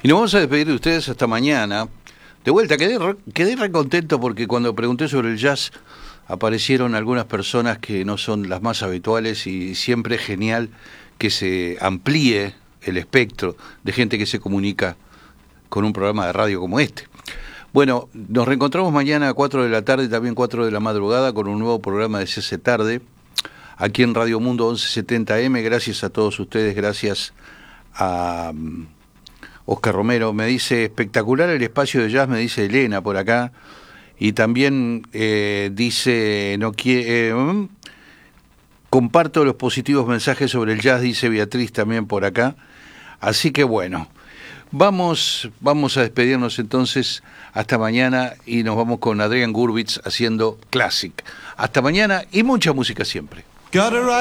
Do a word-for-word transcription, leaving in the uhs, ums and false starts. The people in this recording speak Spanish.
Y nos vamos a despedir de ustedes hasta mañana. De vuelta, quedé re, quedé re contento porque cuando pregunté sobre el jazz aparecieron algunas personas que no son las más habituales y siempre es genial que se amplíe el espectro de gente que se comunica con un programa de radio como este. Bueno, nos reencontramos mañana a cuatro de la tarde, también cuatro de la madrugada, con un nuevo programa de C C Tarde, aquí en Radio Mundo once setenta eme. Gracias a todos ustedes, gracias a um, Oscar Romero. Me dice, espectacular el espacio de jazz, me dice Elena por acá. Y también eh, dice, no quiere... Eh, comparto los positivos mensajes sobre el jazz, dice Beatriz también por acá. Así que bueno, vamos, vamos a despedirnos entonces hasta mañana y nos vamos con Adrián Gurvitz haciendo Classic. Hasta mañana y mucha música siempre.